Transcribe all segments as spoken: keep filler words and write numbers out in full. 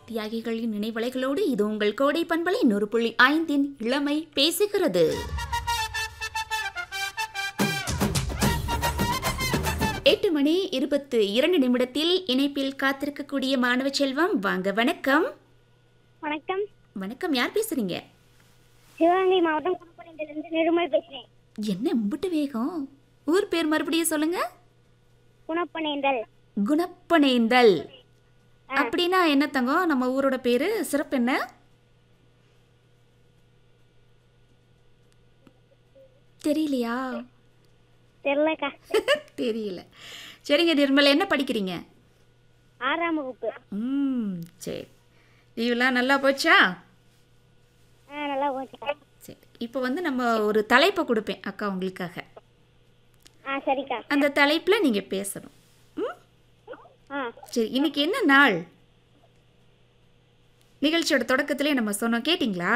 தியாகிகளின் நினைவலைகளோடு இது உங்கள் கோடை பண்பலை நூறு புள்ளி ஐந்தின் இளமை பேசுகிறது. எட்டு மணி இருபத்து இரண்டு நிமிடத்தில் இணைப்பில் காத்திருக்கக்கூடிய மாணவ செல்வம் வாங்க. வணக்கம். வணக்கம். வணக்கம். யார் பேசுறீங்க? சிவகங்கை மாவட்டம் குணப்பனேந்தலிருந்து நிர்மல் பேசுறேன். என்ன மும்பிட்டு வேகம்? ஊர் பேர் மறுபடியும் சொல்லுங்க. குணப்பனேந்தல். குணப்பனேந்தல் அப்படின்னா என்ன தங்கம்? நம்ம ஊரோட பேரு சிறப்பு என்ன? தெரியலையா? தெரியலக்கா. தெரியல. சரிங்க நிர்மல், என்ன படிக்கிறீங்க? ஆறாம் வகுப்பு. ம் சரி. லீவ்லாம் நல்லா போச்சா? ஆ நல்லா போச்சுக்கா. சரி, இப்போ வந்து நம்ம ஒரு தலைப்பை கொடுப்பேன் அக்கா உங்களுக்காக. ஆ சரிக்கா. அந்த தலைப்பில் நீங்கள் பேசணும். ம் ஆ சரி. இன்னைக்கு என்ன நாள்? நிகழ்ச்சியோட தொடக்கத்திலே நம்ம சொன்னோம், கேட்டிங்களா?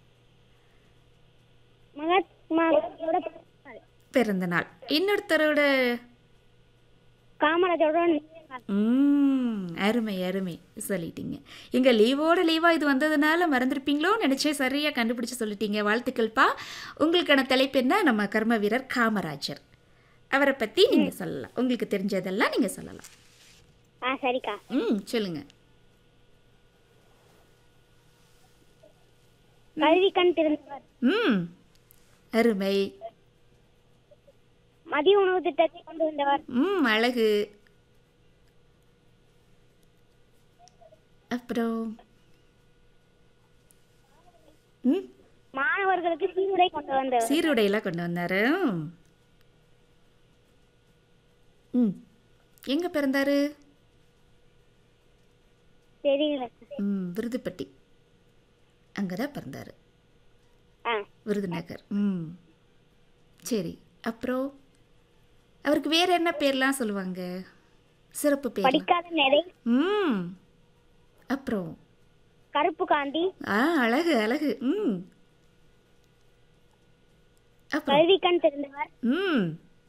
மகாத்மாவோட பிறந்த நாள். இன்னொருத்தரோட காமராஜரோட ம் அருமை அருமை சொல்லிட்டீங்க. எங்கள் லீவோட லீவாக இது வந்ததுனால மறந்துருப்பீங்களோ நினச்சே சரியாக கண்டுபிடிச்சி சொல்லிட்டீங்க. வாழ்த்துக்கள்ப்பா. உங்களுக்கான தலைப்பு என்ன? நம்ம கர்ம வீரர் காமராஜர். அவரை பற்றி நீங்கள் சொல்லலாம். உங்களுக்கு தெரிஞ்சதெல்லாம் நீங்கள் சொல்லலாம். ஆ சரிக்கா. ம் சொல்லுங்க. கல்வி கண் திறந்தவர். ம் அருமை. மதிய உணவு திட்டத்தை கொண்டு வந்தவர். ம் அழகு. அப்புறம் ம் மாணவர்களுக்கு சீருடை கொண்டு வந்தவர். சீருடையெல்லாம் கொண்டு வந்தாரு. ம் எங்கே பிறந்தாரு? தெரியல. ம் விருதுப்பட்டி, அங்கே தான் பிறந்தாரு. ஆ விருதுநகர். ம் சரி. அப்புறம் அவருக்கு வேற என்ன பேர்லாம் சொல்லுவாங்க? சிறப்பு பேர்? படிக்காத நிறை. ம் அப்புறம் கருப்பு காந்தி. ஆ அழகு அழகு. ம் அப்புறம் கல்வி கண் திறந்தவர். ம்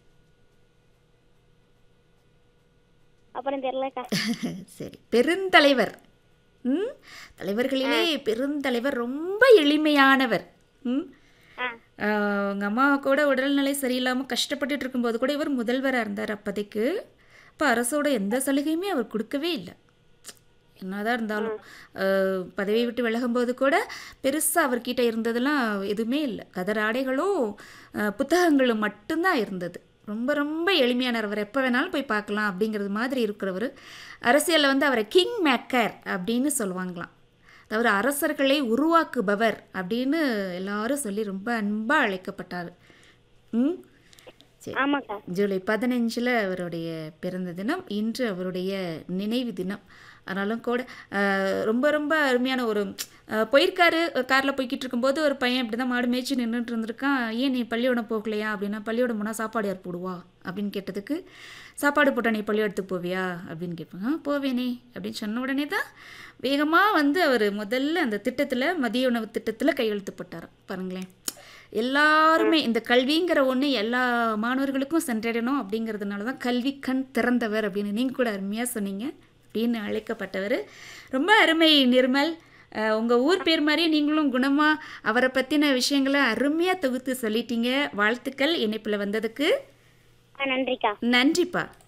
அப்புறம் தெரியலக்கா. சரி. பெருந்தலைவர். ம் தலைவர்களிலே பெருந்தலைவர், ரொம்ப எளிமையானவர். ம் ஆ உங்கள் அம்மா கூட உடல்நிலை சரியில்லாமல் கஷ்டப்பட்டுட்டு இருக்கும்போது கூட இவர் முதல்வராக இருந்தார் அப்போதைக்கு. இப்போ அரசோட எந்த சலுகையுமே அவர் கொடுக்கவே இல்லை. என்னதான் இருந்தாலும் பதவியை விட்டு விலகும்போது கூட பெருசாக அவர்கிட்ட இருந்ததெல்லாம் எதுவுமே இல்லை. கதர் ஆடைகளும் புத்தகங்களும் மட்டும்தான் இருந்தது. ரொம்ப ரொம்ப எளிமையானவர். அவர் எப்போ வேணாலும் போய் பார்க்கலாம் அப்படிங்கிறது மாதிரி இருக்கிறவர். அரசியலில் வந்து அவரை கிங் மேக்கர் அப்படின்னு சொல்லுவாங்களாம். அவர் அரசர்களை உருவாக்குபவர் அப்படின்னு எல்லாரும் சொல்லி ரொம்ப அன்பாக அழைக்கப்பட்டார். ம் சரி. ஆமாக்கா. ஜூலை பதினஞ்சில் அவருடைய பிறந்த தினம். இன்று அவருடைய நினைவு தினம். ஆனாலும் கூட ரொம்ப ரொம்ப அருமையான ஒரு போயிருக்காரு. காரில் போய்கிட்டு இருக்கும்போது ஒரு பையன் இப்படி தான் மாடு மேய்ச்சி நின்றுட்டு இருந்திருக்கான். ஏன் நீ பள்ளியோடம் போகலையா அப்படின்னா, பள்ளியோடம் போனால் சாப்பாடு யார் போடுவா அப்படின்னு கேட்டதுக்கு, சாப்பாடு போட்டால் நீ பள்ளியோடத்துக்கு போவியா அப்படின்னு கேட்பாங்க. ஆ போவேனே அப்படின்னு சொன்ன உடனே தான் வேகமாக வந்து அவர் முதல்ல அந்த திட்டத்தில், மதிய உணவு திட்டத்தில் கையெழுத்து போட்டாராம். பாருங்களேன், எல்லாருமே இந்த கல்விங்கிற ஒன்று எல்லா மாணவர்களுக்கும் சென்றடையணும் அப்படிங்கிறதுனால தான் கல்வி கண் திறந்தவர் அப்படின்னு நீங்கள் கூட அருமையாக சொன்னீங்க. அப்படின்னு அழைக்கப்பட்டவர். ரொம்ப அருமை நிர்மல். உங்கள் ஊர் பேர் மாதிரியே நீங்களும் குணமாக அவரை பற்றின விஷயங்களை அருமையாக தொகுத்து சொல்லிட்டீங்க. வாழ்த்துக்கள் இணைப்பில் வந்ததுக்கு. நன்றிக்கா. நன்றிப்பா.